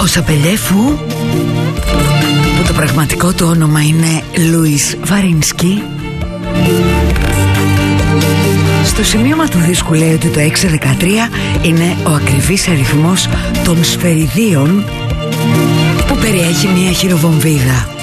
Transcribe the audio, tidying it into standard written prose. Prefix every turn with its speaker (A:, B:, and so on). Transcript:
A: Σαπελιέφου, που το πραγματικό του όνομα είναι Λούις Βαρίνσκι, στο σημείωμα του δίσκου λέει ότι το 613 είναι ο ακριβής αριθμός των σφαιριδίων που περιέχει μια χειροβομβίδα.